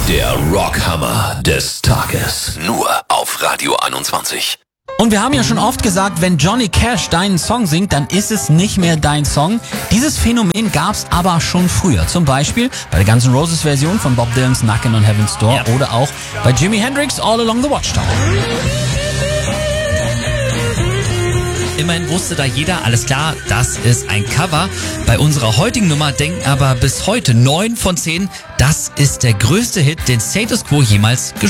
Der Rockhammer des Tages. Nur auf Radio 21. Und wir haben ja schon oft gesagt, wenn Johnny Cash deinen Song singt, dann ist es nicht mehr dein Song. Dieses Phänomen gab's aber schon früher. Zum Beispiel bei der Guns N' Roses Version von Bob Dylans Knockin' on Heaven's Door oder auch bei Jimi Hendrix All Along the Watchtower. Immerhin wusste da jeder, alles klar, das ist ein Cover. Bei unserer heutigen Nummer denken aber bis heute 9 von 10, das ist der größte Hit, den Status Quo jemals